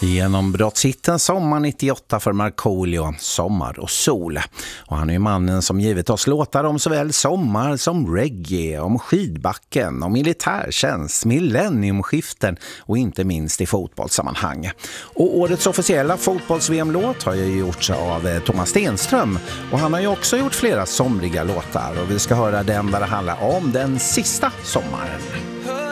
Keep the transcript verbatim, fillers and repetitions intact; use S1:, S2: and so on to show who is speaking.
S1: Genombrottshitten Sommar nittioåtta för Markoolio, Sommar och sol. Och han är ju mannen som givit oss låtar om såväl sommar som reggae, om skidbacken, om militärtjänst, millenniumskiften och inte minst i fotbollssammanhang. Och årets officiella fotbolls-V M-låt har ju gjorts av Thomas Stenström och han har ju också gjort flera somriga låtar och vi ska höra den där det handlar om den sista sommaren.